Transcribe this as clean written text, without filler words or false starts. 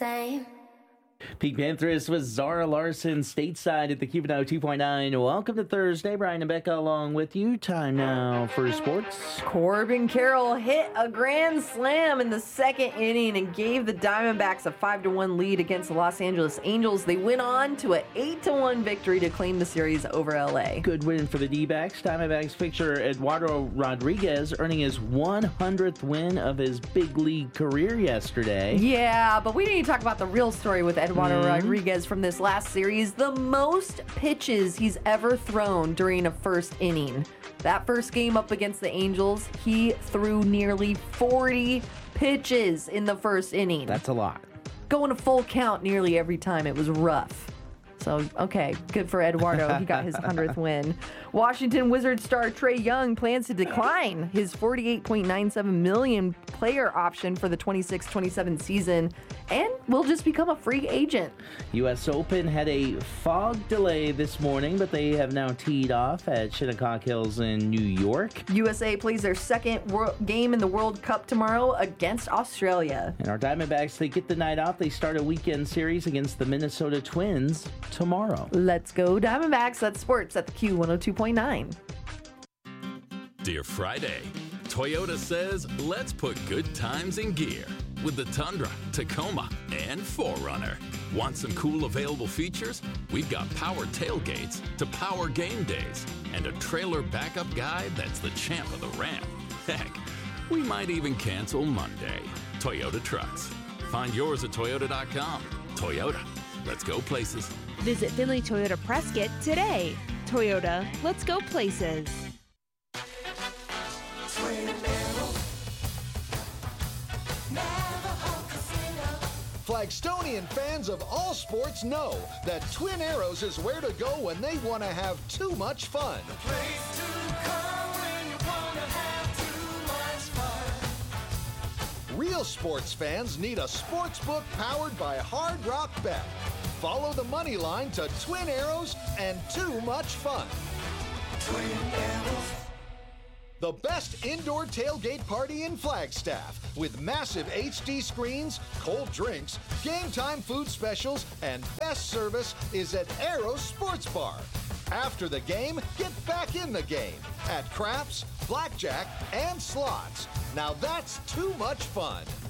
same. Pink Panthers with Zara Larson stateside at the Cubano 2.9. Welcome to Thursday. Brian and Becca along with you. Time now for sports. Corbin Carroll hit a grand slam in the second inning and gave the Diamondbacks a 5-1 lead against the Los Angeles Angels. They went on to an 8-1 victory to claim the series over LA. Good win for the D-backs. Diamondbacks pitcher Eduardo Rodriguez earning his 100th win of his big league career yesterday. Yeah, but we need to talk about the real story with Eduardo Rodriguez from this last series. The most pitches he's ever thrown during a first inning. That first game up against the Angels, he threw nearly 40 pitches in the first inning. That's a lot. Going a full count nearly every time. It was rough. So, okay, good for Eduardo. He got his 100th win. Washington Wizards star Trae Young plans to decline his $48.97 million player option for the 26-27 season and will just become a free agent. U.S. Open had a fog delay this morning, but they have now teed off at Shinnecock Hills in New York. USA plays their second game in the World Cup tomorrow against Australia. And our Diamondbacks, they get the night off. They start a weekend series against the Minnesota Twins tomorrow. Let's go Diamondbacks. That's sports at the Q102.9. Dear Friday, Toyota says let's put good times in gear with the Tundra, Tacoma, and 4Runner. Want some cool available features? We've got power tailgates to power game days and a trailer backup guide that's the champ of the ramp. Heck, we might even cancel Monday. Toyota Trucks. Find yours at Toyota.com. Toyota, let's go places. Visit Finley Toyota Prescott today. Toyota, let's go places. Flagstonian fans of all sports know that Twin Arrows is where to go when they want to have too much fun. The place to come when you want to have too much fun. Real sports fans need a sports book powered by Hard Rock Bet. Follow the money line to Twin Arrows and too much fun. Twin Arrows. The best indoor tailgate party in Flagstaff with massive HD screens, cold drinks, game time food specials, and best service is at Arrows Sports Bar. After the game, get back in the game at craps, blackjack, and slots. Now that's too much fun.